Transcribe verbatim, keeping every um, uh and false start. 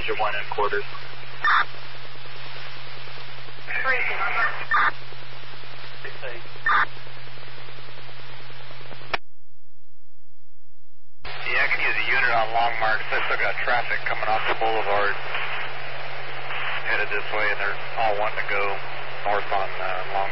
engine one and quarters. Yeah, I can use a unit on Long Mark. I still got traffic coming off the boulevard headed this way, and they're all wanting to go north on uh, Long